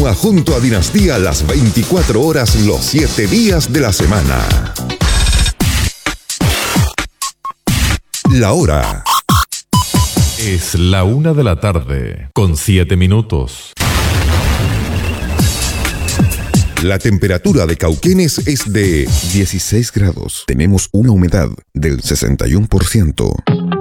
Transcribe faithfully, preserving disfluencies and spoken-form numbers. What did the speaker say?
Continúa junto a Dinastía las veinticuatro horas, los siete días de la semana. La hora es la una de la tarde, con siete minutos. La temperatura de Cauquenes es de dieciséis grados. Tenemos una humedad del sesenta y uno por ciento.